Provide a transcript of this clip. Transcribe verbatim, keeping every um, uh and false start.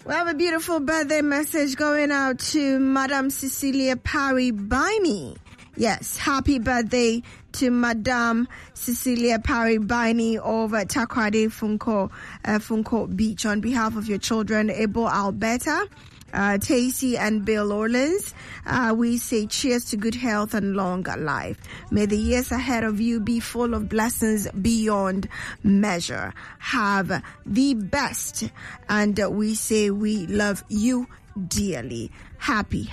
We have a beautiful birthday message going out to Madam Cecilia Parry Biney. Yes, happy birthday to Madam Cecilia Parry Biney of uh, Takoradi Funko, uh, Funko Beach. On behalf of your children, Ebo Alberta, uh, Tacy and Bill Orleans, uh, we say cheers to good health and long life. May the years ahead of you be full of blessings beyond measure. Have the best. And uh, we say we love you dearly. Happy